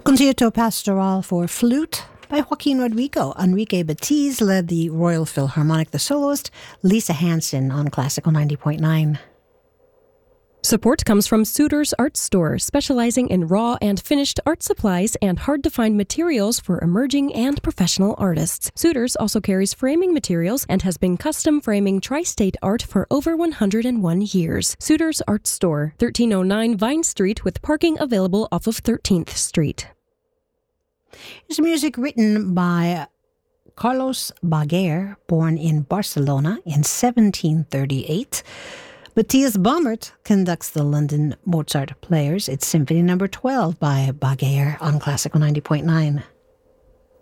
Concierto Pastoral for flute by Joaquin Rodrigo. Enrique Batiz led the Royal Philharmonic. The soloist, Lisa Hansen on Classical 90.9. Support comes from Suter's Art Store, specializing in raw and finished art supplies and hard-to-find materials for emerging and professional artists. Suter's also carries framing materials and has been custom framing tri-state art for over 101 years. Suter's Art Store, 1309 Vine Street, with parking available off of 13th Street. It's music written by Carlos Baguer, born in Barcelona in 1738. Matthias Baumert conducts the London Mozart Players. It's Symphony No. 12 by Baguer on Classical 90.9.